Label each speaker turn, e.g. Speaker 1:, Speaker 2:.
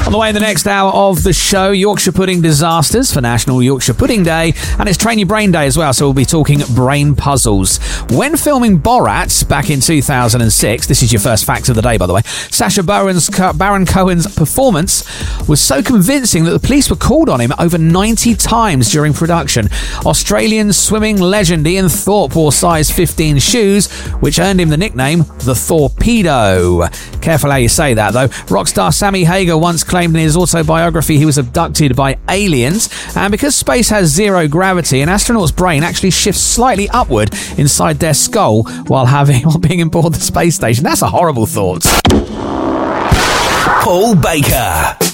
Speaker 1: On the way in the next hour of the show, Yorkshire pudding disasters for National Yorkshire Pudding Day, and it's Train Your Brain Day as well, so we'll be talking brain puzzles. When filming Borat back in 2006, this is your first fact of the day, by the way, Sacha Baron Cohen's performance was so convincing that the police were called on him over 90 times during production. Australian swimming legend Ian Thorpe wore size 15 shoes, which earned him the nickname the Torpedo. Careful how you say that, though. Rock star Sammy Hagar once claimed in his autobiography he was abducted by aliens, and because space has zero gravity, an astronaut's brain actually shifts slightly upward inside their skull while being aboard the space station. That's a horrible thought.
Speaker 2: Paul Baker.